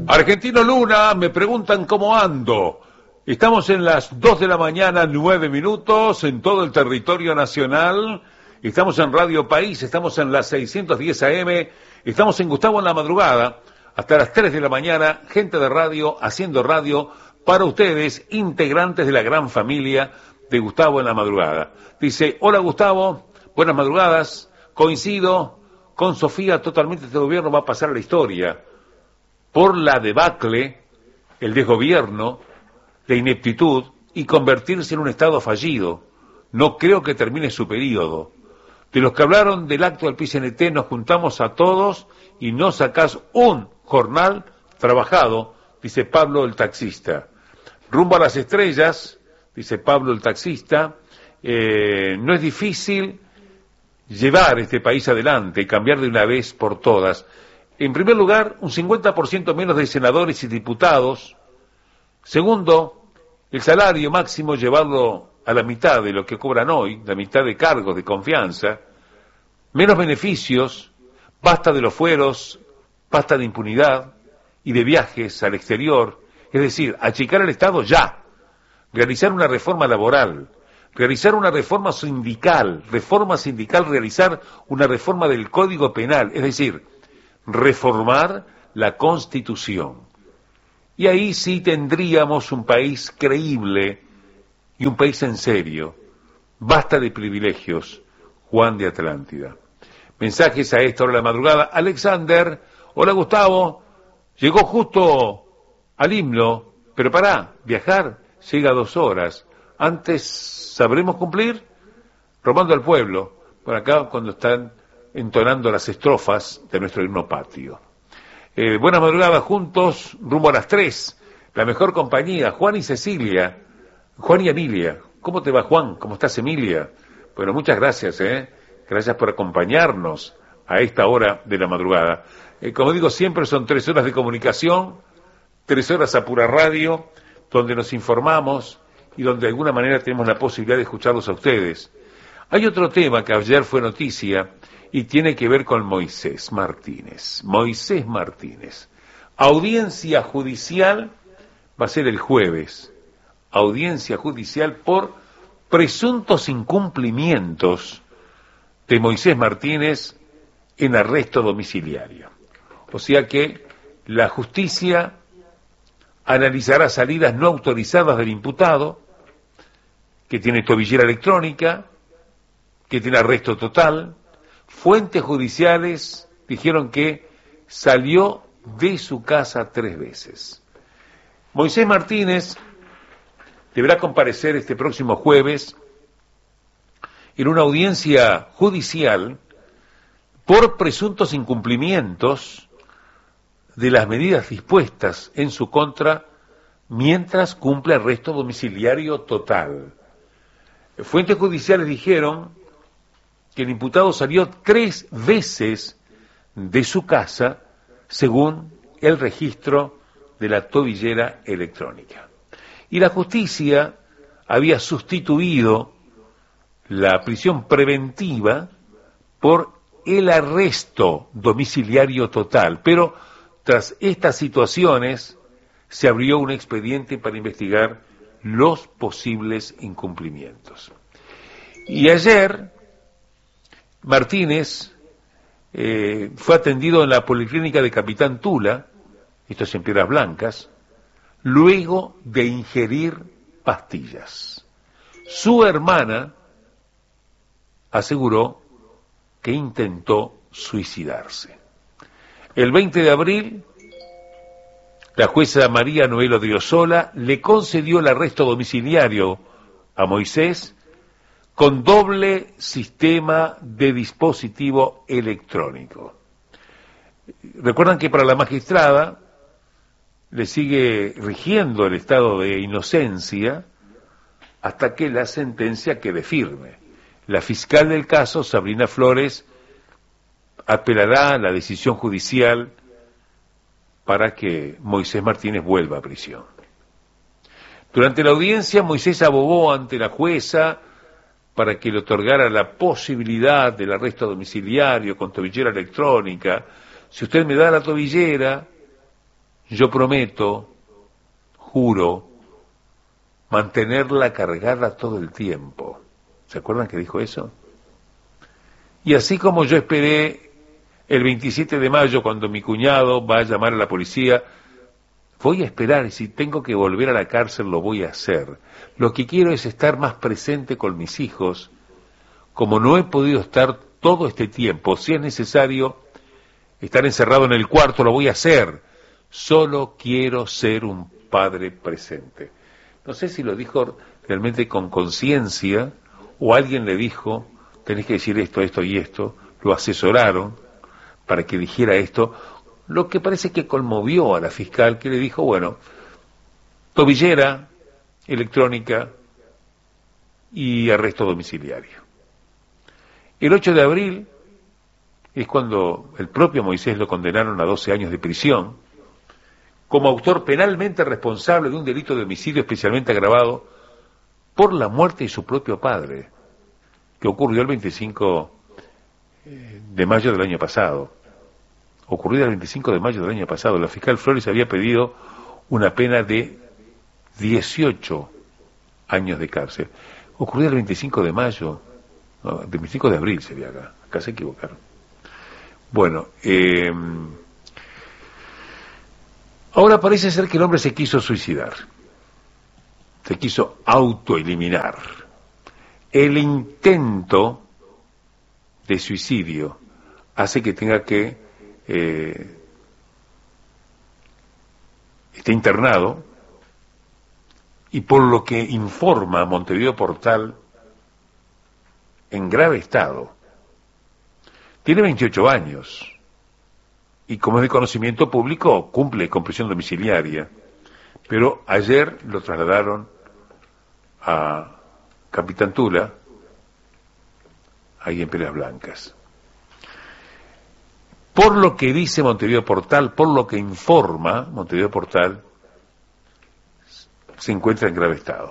Argentino Luna, me preguntan cómo ando. Estamos en las 2 de la mañana, 9 minutos, en todo el territorio nacional. Estamos en Radio País, estamos en las 610 AM, estamos en Gustavo en la madrugada, hasta las 3 de la mañana, gente de radio, haciendo radio para ustedes, integrantes de la gran familia de Gustavo en la madrugada. Dice, hola Gustavo, buenas madrugadas, coincido con Sofía, totalmente este gobierno va a pasar a la historia por la debacle, el desgobierno, la ineptitud y convertirse en un Estado fallido. No creo que termine su periodo. De los que hablaron del acto del PCNT nos juntamos a todos y no sacás un jornal trabajado, dice Pablo el taxista. Rumbo a las estrellas, dice Pablo el taxista, no es difícil llevar este país adelante y cambiar de una vez por todas. En primer lugar, un 50% menos de senadores y diputados. Segundo, el salario máximo llevarlo a la mitad de lo que cobran hoy, la mitad de cargos de confianza. Menos beneficios, basta de los fueros, basta de impunidad y de viajes al exterior. Es decir, achicar el Estado ya. Realizar una reforma laboral, realizar una reforma sindical, realizar una reforma del Código Penal, es decir, reformar la Constitución. Y ahí sí tendríamos un país creíble y un país en serio. Basta de privilegios, Juan de Atlántida. Mensajes a esta hora de la madrugada. Alexander, hola Gustavo, llegó justo al himno, pero pará, viajar llega a 2 horas. Antes, ¿sabremos cumplir? Romando al pueblo, por acá cuando están entonando las estrofas de nuestro himno patrio. Buenas madrugadas juntos, rumbo a las 3, la mejor compañía, Juan y Cecilia, Juan y Emilia. ¿Cómo te va Juan? ¿Cómo estás Emilia? Bueno, muchas gracias, gracias por acompañarnos a esta hora de la madrugada. Como digo siempre, son 3 horas de comunicación, 3 horas a pura radio, donde nos informamos y donde de alguna manera tenemos la posibilidad de escucharlos a ustedes. Hay otro tema que ayer fue noticia y tiene que ver con Moisés Martínez. Moisés Martínez. Audiencia judicial va a ser el jueves. Audiencia judicial por presuntos incumplimientos de Moisés Martínez en arresto domiciliario. O sea que la justicia analizará salidas no autorizadas del imputado, que tiene tobillera electrónica, que tiene arresto total. Fuentes judiciales dijeron que salió de su casa 3 veces. Moisés Martínez deberá comparecer este próximo jueves en una audiencia judicial por presuntos incumplimientos de las medidas dispuestas en su contra mientras cumple arresto domiciliario total. Fuentes judiciales dijeron que el imputado salió 3 veces de su casa según el registro de la tobillera electrónica. Y la justicia había sustituido la prisión preventiva por el arresto domiciliario total, pero tras estas situaciones se abrió un expediente para investigar los posibles incumplimientos. Y ayer Martínez fue atendido en la policlínica de Capitán Tula, esto es en Piedras Blancas, luego de ingerir pastillas. Su hermana aseguró que intentó suicidarse. El 20 de abril, la jueza María Noel Odriozola le concedió el arresto domiciliario a Moisés con doble sistema de dispositivo electrónico. Recuerdan que para la magistrada le sigue rigiendo el estado de inocencia hasta que la sentencia quede firme. La fiscal del caso, Sabrina Flores, apelará a la decisión judicial para que Moisés Martínez vuelva a prisión. Durante la audiencia, Moisés abogó ante la jueza para que le otorgara la posibilidad del arresto domiciliario con tobillera electrónica. Si usted me da la tobillera, Yo prometo, juro, mantenerla cargada todo el tiempo. ¿Se acuerdan que dijo eso? Y así como yo esperé el 27 de mayo cuando mi cuñado va a llamar a la policía, voy a esperar y si tengo que volver a la cárcel lo voy a hacer. Lo que quiero es estar más presente con mis hijos, como no he podido estar todo este tiempo. Si es necesario estar encerrado en el cuarto, lo voy a hacer. Solo quiero ser un padre presente. No sé si lo dijo realmente con conciencia o alguien le dijo, tenés que decir esto, esto y esto. Lo asesoraron para que dijera esto, lo que parece que conmovió a la fiscal, que le dijo, bueno, tobillera electrónica y arresto domiciliario. El 8 de abril es cuando el propio Moisés lo condenaron a 12 años de prisión como autor penalmente responsable de un delito de homicidio especialmente agravado por la muerte de su propio padre, que ocurrió el 25 de mayo del año pasado. Ocurrió el 25 de mayo del año pasado. La fiscal Flores había pedido una pena de 18 años de cárcel. Ocurrió el 25 de mayo, no, el 25 de abril sería acá se equivocaron. Bueno, ahora parece ser que el hombre se quiso suicidar, se quiso autoeliminar. El intento de suicidio hace que tenga que esté internado, y por lo que informa Montevideo Portal, en grave estado. Tiene 28 años y, como es de conocimiento público, cumple con prisión domiciliaria, pero ayer lo trasladaron a Capitán Tula, ahí en Peras Blancas. Por lo que dice Montevideo Portal, por lo que informa Montevideo Portal, se encuentra en grave estado.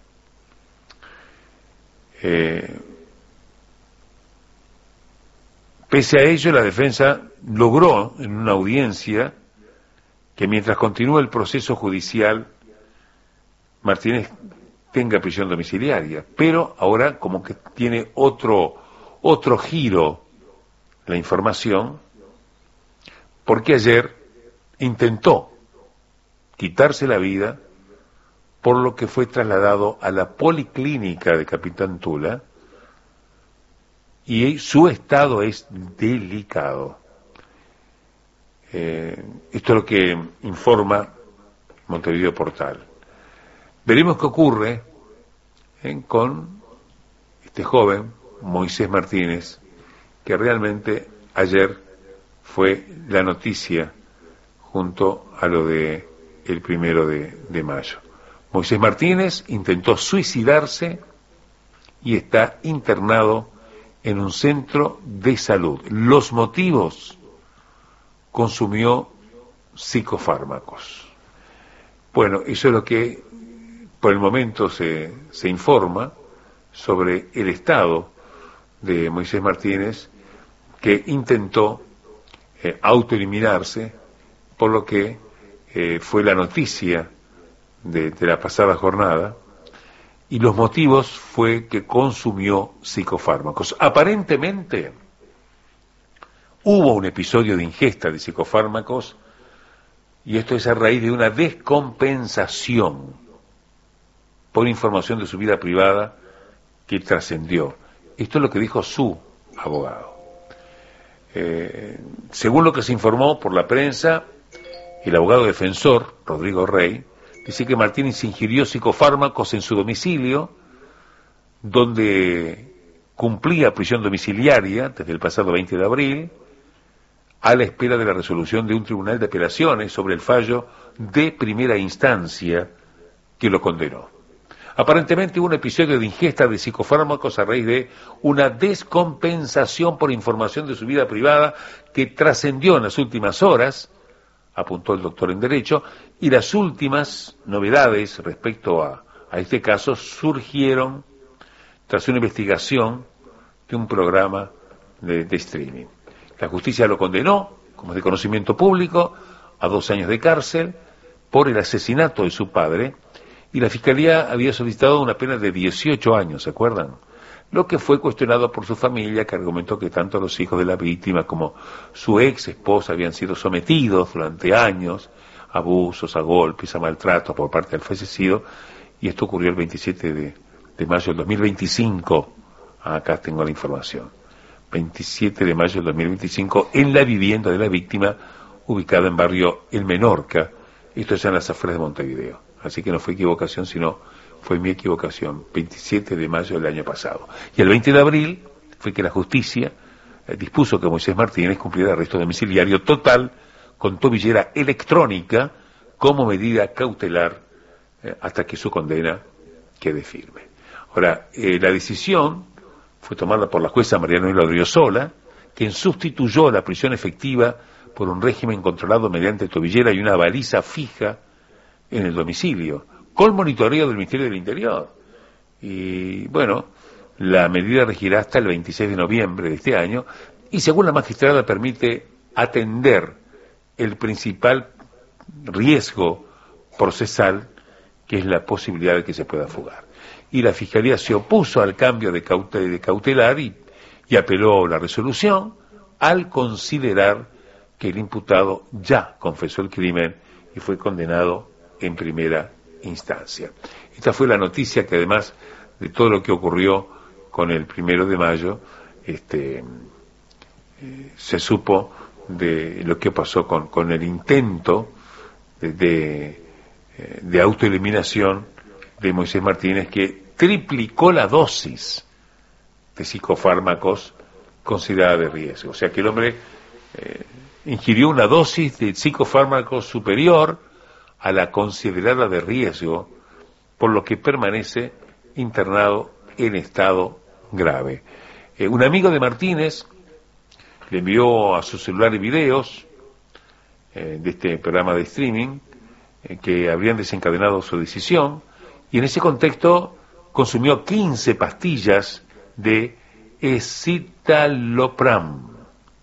Pese a ello, la defensa logró en una audiencia que mientras continúe el proceso judicial, Martínez tenga prisión domiciliaria, pero ahora como que tiene otro giro la información, porque ayer intentó quitarse la vida, por lo que fue trasladado a la policlínica de Capitán Tula, y su estado es delicado. Esto es lo que informa Montevideo Portal. Veremos qué ocurre con este joven, Moisés Martínez, que realmente ayer fue la noticia junto a lo de el 1 de mayo. Moisés Martínez intentó suicidarse y está internado en un centro de salud. Los motivos: consumió psicofármacos. Bueno, eso es lo que por el momento se informa sobre el estado de Moisés Martínez, que intentó autoeliminarse, por lo que fue la noticia de la pasada jornada, y los motivos fue que consumió psicofármacos. Aparentemente hubo un episodio de ingesta de psicofármacos, y esto es a raíz de una descompensación por información de su vida privada que trascendió. Esto es lo que dijo su abogado. Según lo que se informó por la prensa, el abogado defensor, Rodrigo Rey, dice que Martínez ingirió psicofármacos en su domicilio, donde cumplía prisión domiciliaria desde el pasado 20 de abril, a la espera de la resolución de un tribunal de apelaciones sobre el fallo de primera instancia que lo condenó. Aparentemente hubo un episodio de ingesta de psicofármacos a raíz de una descompensación por información de su vida privada que trascendió en las últimas horas, apuntó el doctor en Derecho, y las últimas novedades respecto a este caso surgieron tras una investigación de un programa de streaming. La justicia lo condenó, como es de conocimiento público, a 2 años de cárcel por el asesinato de su padre, y la Fiscalía había solicitado una pena de 18 años, ¿se acuerdan? Lo que fue cuestionado por su familia, que argumentó que tanto los hijos de la víctima como su ex esposa habían sido sometidos durante años a abusos, a golpes, a maltratos por parte del fallecido, y esto ocurrió el 27 de mayo del 2025, acá tengo la información, 27 de mayo del 2025, en la vivienda de la víctima, ubicada en barrio El Menorca, esto es en las afueras de Montevideo, así que no fue equivocación, sino fue mi equivocación, 27 de mayo del año pasado. Y el 20 de abril fue que la justicia dispuso que Moisés Martínez cumpliera arresto domiciliario total con tobillera electrónica como medida cautelar hasta que su condena quede firme. Ahora, la decisión fue tomada por la jueza Marianela Odriozola, quien sustituyó la prisión efectiva por un régimen controlado mediante tobillera y una baliza fija en el domicilio, con monitoreo del Ministerio del Interior. Y bueno, la medida regirá hasta el 26 de noviembre de este año y según la magistrada permite atender el principal riesgo procesal, que es la posibilidad de que se pueda fugar. Y la Fiscalía se opuso al cambio de cautelar y apeló la resolución al considerar que el imputado ya confesó el crimen y fue condenado en primera instancia. Esta fue la noticia que además de todo lo que ocurrió con el 1 de mayo, se supo de lo que pasó con el intento de autoeliminación de Moisés Martínez, que triplicó la dosis de psicofármacos considerada de riesgo. O sea que el hombre ingirió una dosis de psicofármacos superior a la considerada de riesgo, por lo que permanece internado en estado grave. Un amigo de Martínez le envió a su celular videos de este programa de streaming que habrían desencadenado su decisión, y en ese contexto consumió 15 pastillas de escitalopram,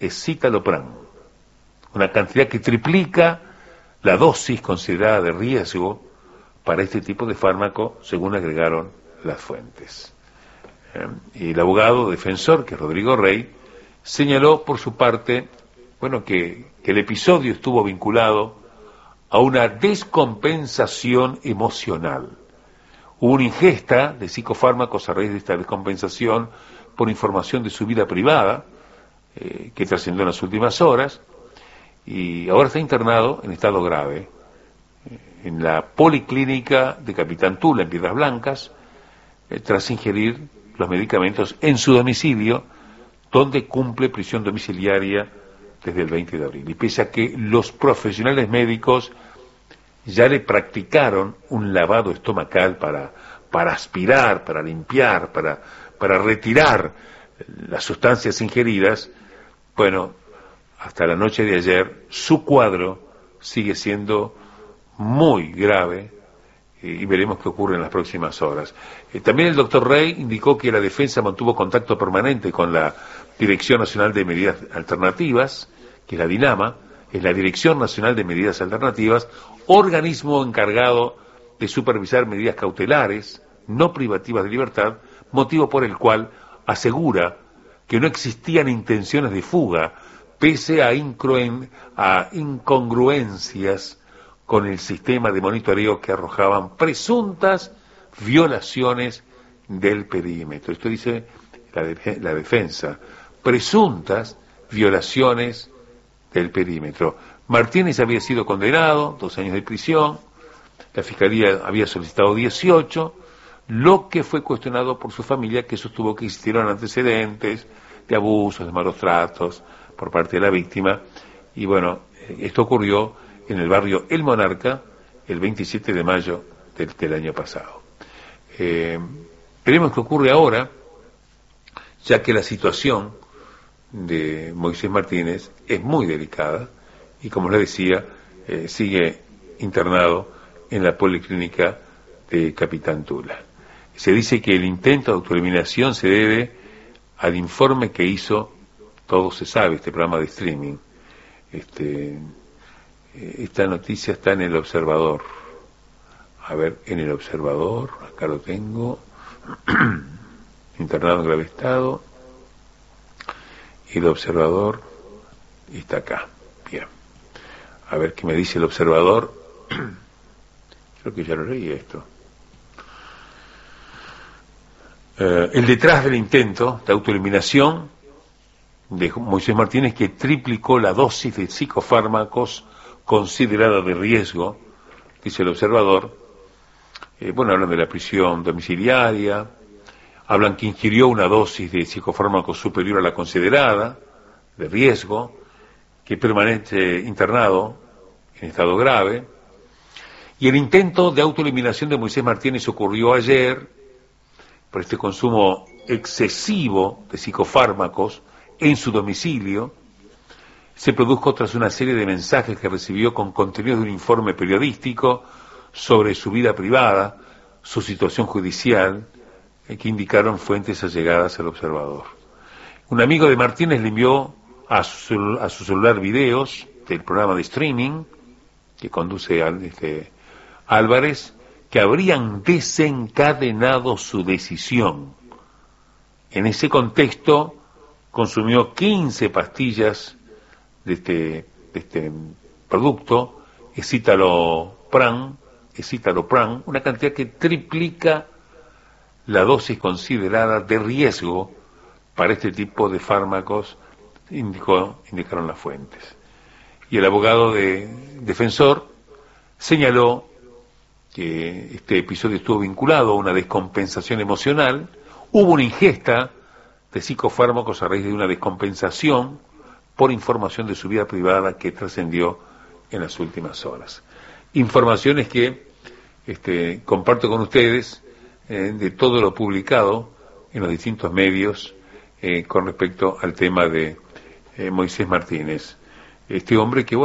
una cantidad que triplica la dosis considerada de riesgo para este tipo de fármaco, según agregaron las fuentes. Y el abogado defensor, que es Rodrigo Rey, señaló por su parte, bueno, que el episodio estuvo vinculado a una descompensación emocional. Hubo una ingesta de psicofármacos a raíz de esta descompensación por información de su vida privada, que trascendió en las últimas horas, y ahora está internado en estado grave en la Policlínica de Capitán Tula, en Piedras Blancas, tras ingerir los medicamentos en su domicilio, donde cumple prisión domiciliaria desde el 20 de abril. Y pese a que los profesionales médicos ya le practicaron un lavado estomacal para aspirar, para limpiar, para retirar las sustancias ingeridas, bueno, hasta la noche de ayer su cuadro sigue siendo muy grave, y veremos qué ocurre en las próximas horas. También el doctor Rey indicó que la defensa mantuvo contacto permanente con la Dirección Nacional de Medidas Alternativas, que es la DINAMA, es la Dirección Nacional de Medidas Alternativas, organismo encargado de supervisar medidas cautelares no privativas de libertad, motivo por el cual asegura que no existían intenciones de fuga, pese a incongruencias con el sistema de monitoreo que arrojaban presuntas violaciones del perímetro. Esto dice la defensa, presuntas violaciones del perímetro. Martínez había sido condenado, 2 años de prisión, la Fiscalía había solicitado 18, lo que fue cuestionado por su familia, que sostuvo que existieron antecedentes de abusos, de malos tratos por parte de la víctima, y bueno, esto ocurrió en el barrio El Monarca el 27 de mayo del año pasado. Veremos qué ocurre ahora, ya que la situación de Moisés Martínez es muy delicada y, como les decía, sigue internado en la Policlínica de Capitán Tula. Se dice que el intento de autoeliminación se debe al informe que hizo Todo se sabe, este programa de streaming, esta noticia está en El Observador. A ver, en El Observador, acá lo tengo. Internado en grave estado. El Observador está acá. Bien. A ver qué me dice El Observador. Creo que ya lo leí esto. El detrás del intento de autoeliminación de Moisés Martínez, que triplicó la dosis de psicofármacos considerada de riesgo, dice El Observador. Bueno, hablan de la prisión domiciliaria, hablan que ingirió una dosis de psicofármacos superior a la considerada de riesgo, que permanece internado en estado grave. Y el intento de autoeliminación de Moisés Martínez ocurrió ayer por este consumo excesivo de psicofármacos en su domicilio. Se produjo tras una serie de mensajes que recibió con contenido de un informe periodístico sobre su vida privada, su situación judicial, que indicaron fuentes allegadas al Observador. Un amigo de Martínez le envió a su celular videos del programa de streaming que conduce Álvarez, que habrían desencadenado su decisión. En ese contexto consumió 15 pastillas de este producto, escitalopram, una cantidad que triplica la dosis considerada de riesgo para este tipo de fármacos, indicaron las fuentes. Y el abogado defensor señaló que este episodio estuvo vinculado a una descompensación emocional. Hubo una ingesta de psicofármacos a raíz de una descompensación por información de su vida privada que trascendió en las últimas horas. Informaciones que comparto con ustedes de todo lo publicado en los distintos medios con respecto al tema de Moisés Martínez. Este hombre que,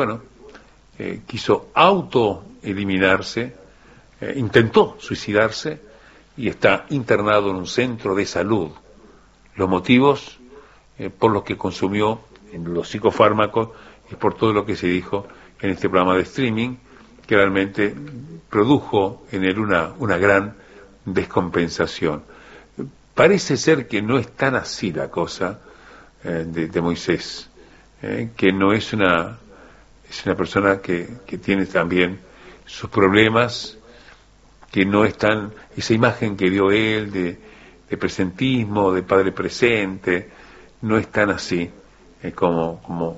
quiso autoeliminarse, intentó suicidarse y está internado en un centro de salud. Los motivos por los que consumió los psicofármacos y por todo lo que se dijo en este programa de streaming, que realmente produjo en él una gran descompensación. Parece ser que no es tan así la cosa de Moisés, que no es una persona que tiene también sus problemas, que no es tan esa imagen que dio él de presentismo, de padre presente, no es tan así como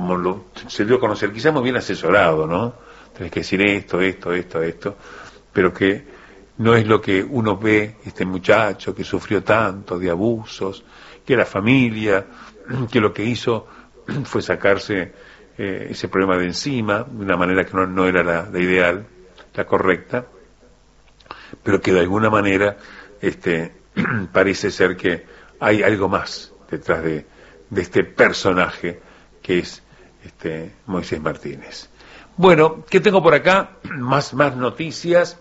se dio a conocer, quizás muy bien asesorado, ¿no? Tenés que decir esto, pero que no es lo que uno ve, este muchacho que sufrió tanto de abusos, que la familia, que lo que hizo fue sacarse ese problema de encima, de una manera que no era la ideal, la correcta, pero que de alguna manera parece ser que hay algo más detrás de este personaje que es Moisés Martínez. Bueno, ¿qué tengo por acá? Más noticias.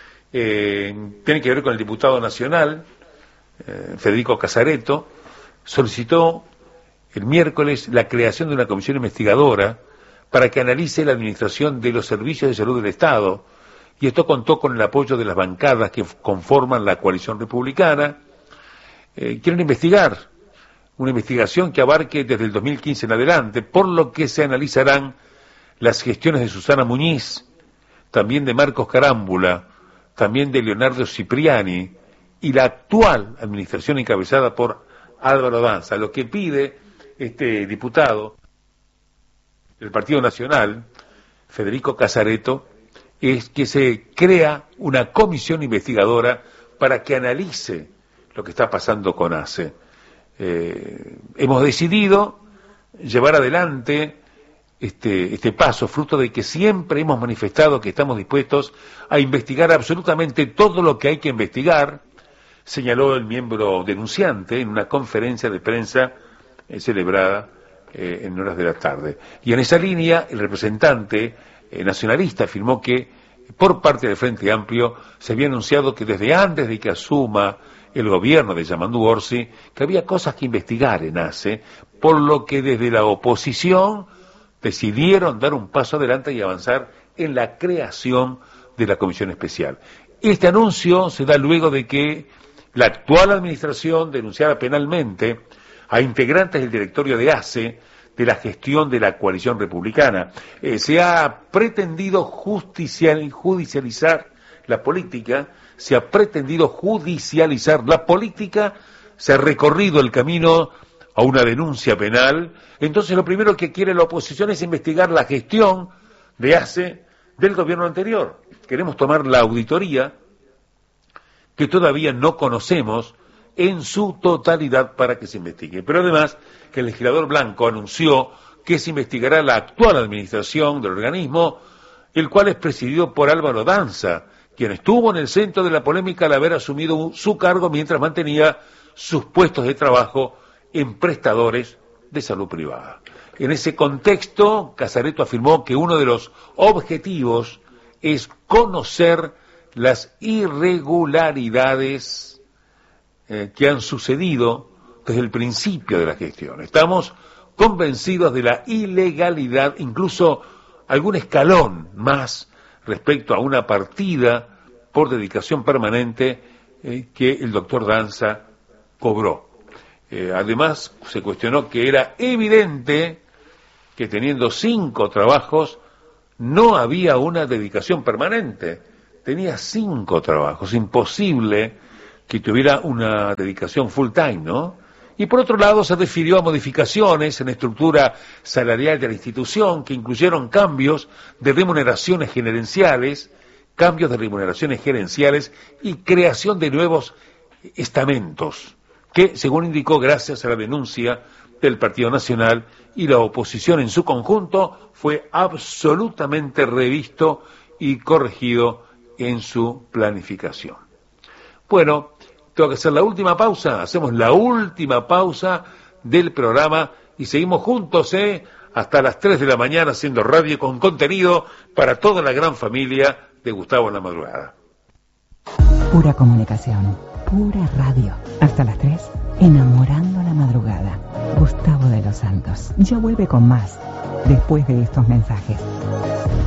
Tiene que ver con el diputado nacional, Federico Casaretto. Solicitó el miércoles la creación de una comisión investigadora para que analice la administración de los servicios de salud del Estado, y esto contó con el apoyo de las bancadas que conforman la coalición republicana. Quieren investigar, una investigación que abarque desde el 2015 en adelante, por lo que se analizarán las gestiones de Susana Muñiz, también de Marcos Carámbula, también de Leonardo Cipriani, y la actual administración encabezada por Álvaro Danza. Lo que pide este diputado del Partido Nacional, Federico Casaretto, es que se crea una comisión investigadora para que analice lo que está pasando con ACE. Hemos decidido llevar adelante este paso, fruto de que siempre hemos manifestado que estamos dispuestos a investigar absolutamente todo lo que hay que investigar, señaló el miembro denunciante en una conferencia de prensa celebrada en horas de la tarde. Y en esa línea, el representante nacionalista afirmó que por parte del Frente Amplio se había anunciado que desde antes de que asuma el gobierno de Yamandu Orsi, que había cosas que investigar en ACE, por lo que desde la oposición decidieron dar un paso adelante y avanzar en la creación de la comisión especial. Este anuncio se da luego de que la actual administración denunciara penalmente a integrantes del directorio de ACE de la gestión de la coalición republicana. Se ha pretendido judicializar la política, se ha recorrido el camino a una denuncia penal. Entonces lo primero que quiere la oposición es investigar la gestión de ACE del gobierno anterior. Queremos tomar la auditoría que todavía no conocemos en su totalidad para que se investigue. Pero además que el legislador Blanco anunció que se investigará la actual administración del organismo, el cual es presidido por Álvaro Danza, quien estuvo en el centro de la polémica al haber asumido su cargo mientras mantenía sus puestos de trabajo en prestadores de salud privada. En ese contexto, Casareto afirmó que uno de los objetivos es conocer las irregularidades que han sucedido desde el principio de la gestión. Estamos convencidos de la ilegalidad, incluso algún escalón más respecto a una partida por dedicación permanente que el doctor Danza cobró. Además, se cuestionó que era evidente que teniendo 5 trabajos no había una dedicación permanente. Tenía 5 trabajos, imposible que tuviera una dedicación full time, ¿no? Y por otro lado se refirió a modificaciones en la estructura salarial de la institución que incluyeron cambios de remuneraciones gerenciales y creación de nuevos estamentos, que según indicó gracias a la denuncia del Partido Nacional y la oposición en su conjunto, fue absolutamente revisto y corregido en su planificación. Bueno, tengo que hacer la última pausa, hacemos la última pausa del programa y seguimos juntos, hasta las 3 de la mañana haciendo radio con contenido para toda la gran familia de Gustavo en la Madrugada. Pura comunicación, pura radio. Hasta las 3, enamorando la madrugada. Gustavo de los Santos. Ya vuelve con más, después de estos mensajes.